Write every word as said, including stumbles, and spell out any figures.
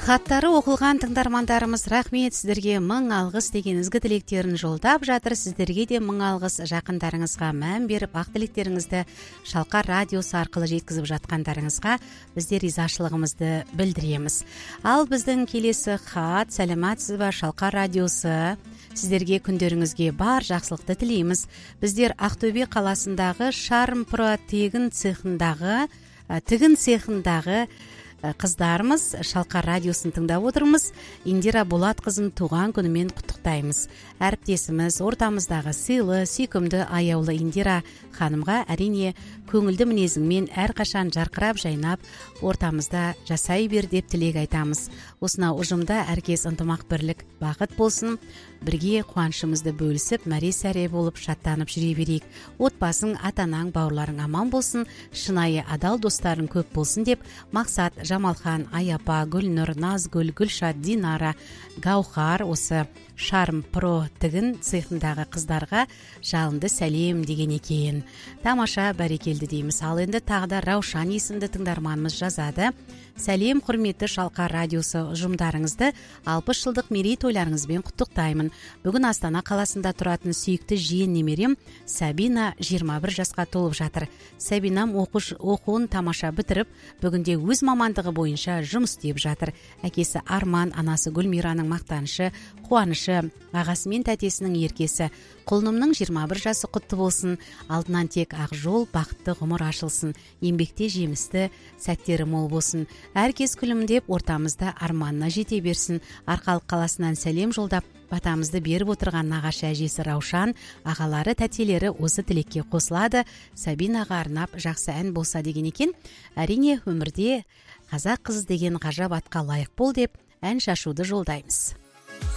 Хаттары оқылған тыңдармандарымыз рахмет, сіздерге мың алғыс деген ізгі тілектерін жолдап жатыр. Сіздерге де мың алғыс, жақындарыңызға мән беріп, ақ тілектеріңізді Шалқар радиосы арқылы жеткізіп жатқандарыңызға біздер ризашылығымызды білдіреміз. Ал біздің келесі хат: сәлематсыз ба, Шалқар радиосы? Сіздерге күндеріңізге бар жақсылықты тілейміз. Біздер Ақтөбе қаласындағы Шарм-Про тегін цехындағы тігін цехындағы қыздарымыз Шалқар радиосын тыңдап отырмыз. Индира Болат қызын туған күнімен құттықтаймыз. Әріптесіміз, ортамыздағы сыйлы, сүйкімді, аяулы Индира ханымға әрине көңілді мінезіңмен әрқашан жарқырап жайнап ортамызда жасай бер деп тілек айтамыз. Осынау ұжымда әркез ынтымақ, бірлік, бақыт болсын. Бірге қуанышымызды бөлісіп, мәре-сәре болып шаттанып жүре берейік. Отбасың, ата-анаң, бауырларың аман болсын, шынайы адал достарың көп болсын деп Мақсат, Жамалхан, Аяпа, Гүлнұр, Назгүл, Гүлшат, Динара, Гаухар осы Шарм-Про тігін цехындағы қыздарға жалынды сәлем деген екен. Тамаша, бәрекелді дейміз. Ал енді тағы да Раушан есімді тыңдарманымыз жазады. Сәлем, құрметті Шалқар радиосы ұжымдарыңызды алпыс жылдық мерейтойларыңызбен құттықтаймын. Бүгін Астана қаласында тұратын сүйікті жиен немерем Сабина жиырма бір жасқа толып жатыр. Сабинам оқуш оқуын тамаша бітіріп, бүгінде өз мамандығы бойынша жұмыс істеп жатыр. Әкесі Арман, анасы Гүлмираның мақтанышы, қуанышы, ағасы мен тәтесінің еркесі. Құлынымның жиырма бір жасы құтты болсын. Алдынан тек ақ жол, бақытты ғұмыр ашылсын. Еңбекте жемісті сәттері мол болсын. Әркез күлімдеп ортамызда арманына жете берсін. Арқалық қаласынан сәлем жолдап, батамызды беріп отырған нағашы әжесі Раушан, ағалары, тәтелері осы тілекке қосылады. Сабинаға арнап жақсы ән болса деген екен. Әрине өмірде қазақ қызы деген ғажап атқа лайық бол деп ән шашуды жолдаймыз.